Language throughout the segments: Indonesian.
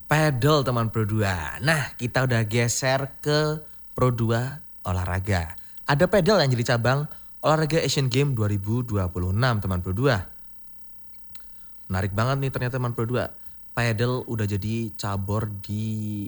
Pedal teman Pro 2. Nah, kita udah geser ke Pro 2 olahraga. Ada pedal yang jadi cabang olahraga Asian Games 2026 teman Pro 2. Menarik banget nih ternyata teman Pro 2. Pedal udah jadi cabur di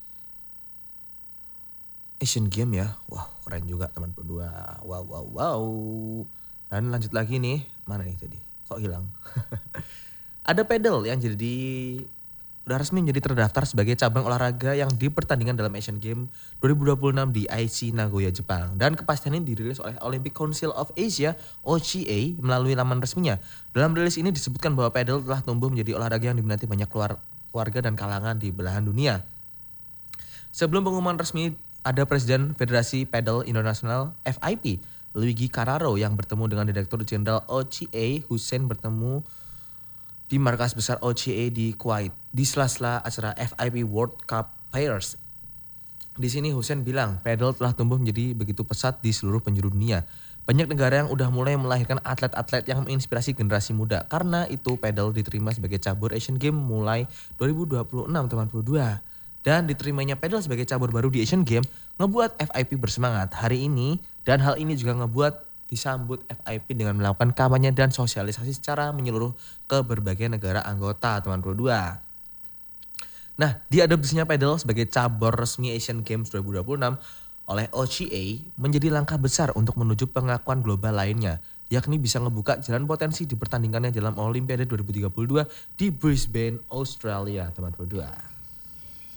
Asian Games ya. Wah, keren juga teman Pro 2. Wow. Dan lanjut lagi nih. Mana nih tadi? Kok hilang? Ada pedal yang udah resmi menjadi terdaftar sebagai cabang olahraga yang dipertandingkan dalam Asian Games 2026 di Aichi, Nagoya, Jepang. Dan kepastian ini dirilis oleh Olympic Council of Asia (OCA) melalui laman resminya. Dalam rilis ini disebutkan bahwa pedal telah tumbuh menjadi olahraga yang diminati banyak keluarga dan kalangan di belahan dunia. Sebelum pengumuman resmi, ada Presiden Federasi Pedal Internasional (FIP) Luigi Carraro yang bertemu dengan Direktur Jenderal OCA Hussein bertemu di markas besar OCA di Kuwait di sela-sela acara FIP World Cup Players. Di sini Hussein bilang pedal telah tumbuh menjadi begitu pesat di seluruh penjuru dunia. Banyak negara yang udah mulai melahirkan atlet-atlet yang menginspirasi generasi muda. Karena itu pedal diterima sebagai cabur Asian Games mulai 2026 teman Pro 2. Dan diterimanya pedal sebagai cabur baru di Asian Games ngebuat FIP bersemangat hari ini. Dan hal ini juga ngebuat disambut FIP dengan melakukan kampanye dan sosialisasi secara menyeluruh ke berbagai negara anggota teman Pro 2. Nah, diadopsinya pedal sebagai cabur resmi Asian Games 2026 oleh OCA menjadi langkah besar untuk menuju pengakuan global lainnya, yakni bisa ngebuka jalan potensi dipertandingkannya dalam Olimpiade 2032 di Brisbane, Australia teman Pro 2.